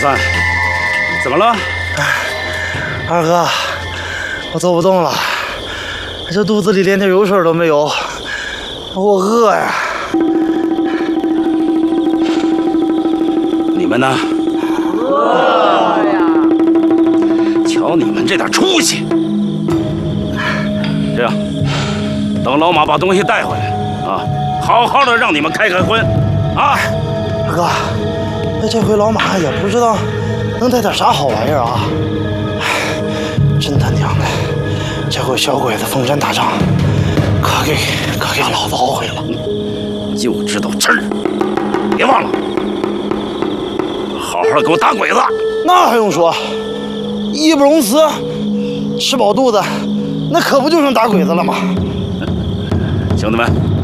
三，怎么了？ 二哥，我走不动了，这肚子里连点油水都没有，我饿呀！ 你们呢？ 饿呀！ 瞧你们这点出息！这样，等老马把东西带回来啊，好好的让你们开荤啊！ 二哥，那这回老马也不知道能带点啥好玩意儿啊！真他娘的，这回小鬼子封山打仗，可给老子懊悔了。 就知道吃，别忘了，好好的给我打鬼子。 那还用说，义不容辞，吃饱肚子，那可不就剩打鬼子了吗？ 兄弟们。